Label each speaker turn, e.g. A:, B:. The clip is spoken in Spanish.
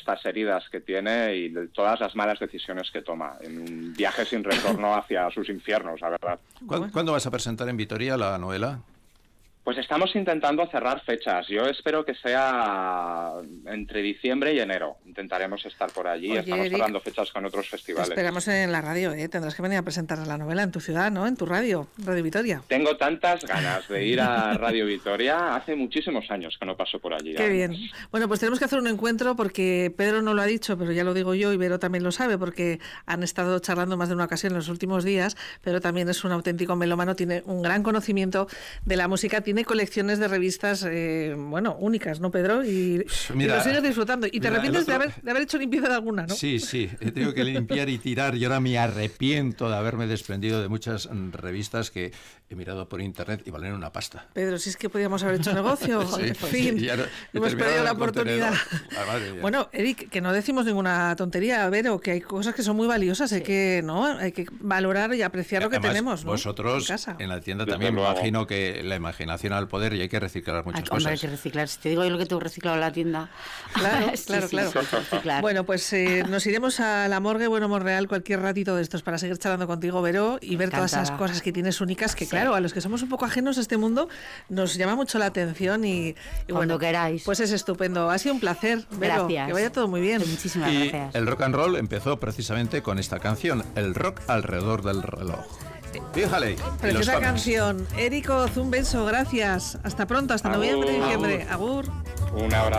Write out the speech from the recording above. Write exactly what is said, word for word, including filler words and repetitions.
A: estas heridas que tiene y de todas las malas decisiones que toma en un viaje sin retorno hacia sus infiernos, la verdad.
B: ¿Cuándo, ¿Cuándo vas a presentar en Vitoria la novela?
A: Pues estamos intentando cerrar fechas. Yo espero que sea entre diciembre y enero. Intentaremos estar por allí.
C: Oye,
A: estamos
C: Eric,
A: cerrando fechas con otros festivales.
C: Te esperamos en la radio, ¿eh? Tendrás que venir a presentar la novela en tu ciudad, ¿no? En tu radio, Radio Vitoria.
A: Tengo tantas ganas de ir a Radio Vitoria. Hace muchísimos años que no paso por allí.
C: Qué
A: además.
C: bien. Bueno, pues tenemos que hacer un encuentro porque Pedro no lo ha dicho, pero ya lo digo yo y Vero también lo sabe porque han estado charlando más de una ocasión en los últimos días. Pero también es un auténtico melómano, tiene un gran conocimiento de la música, tiene colecciones de revistas, eh, bueno, únicas, ¿no, Pedro? Y,
B: Mira,
C: y lo sigues disfrutando. Y te
B: mira,
C: arrepientes
B: otro...
C: de, haber, de haber hecho limpieza de alguna, ¿no?
B: Sí, sí, he tenido que limpiar y tirar y ahora me arrepiento de haberme desprendido de muchas revistas que he mirado por internet y valen una pasta.
C: Pedro, si es que podíamos haber hecho negocio,
B: Sí,
C: en fin,
B: sí, no,
C: hemos perdido la oportunidad.
B: Ah,
C: bueno, Eric, que no decimos ninguna tontería, Vero, que hay cosas que son muy valiosas, sí. hay que no hay que valorar y apreciar
B: Además,
C: lo que tenemos, ¿no?
B: Vosotros
C: en, casa.
B: en la tienda
A: Desde
B: también me
A: luego.
B: imagino que la imaginación al poder y hay que reciclar muchas
D: Ay,
B: cosas.
D: Hombre, hay que reciclar. Si te digo yo lo que tengo reciclado en la tienda.
C: Claro,
D: sí,
C: claro,
D: sí,
C: claro.
D: sí, reciclar.
C: Bueno, pues eh, nos iremos a la morgue Bueno Monreal cualquier ratito de estos para seguir charlando contigo, Vero, y ver
D: Encantada.
C: todas esas cosas que tienes únicas que,
D: Sí.
C: claro, a los que somos un poco ajenos a este mundo nos llama mucho la atención y, y
D: Cuando
C: bueno,
D: queráis.
C: pues es estupendo. Ha sido un placer, Vero.
D: Gracias.
C: Que vaya todo muy bien.
D: Muchísimas
B: Y
D: gracias.
B: el rock and roll empezó precisamente con esta canción, el rock alrededor del reloj. Fíjale.
C: Preciosa canción. Érico, un beso, gracias. Hasta pronto, hasta
A: Agur.
C: noviembre y diciembre. Agur.
A: Un abrazo.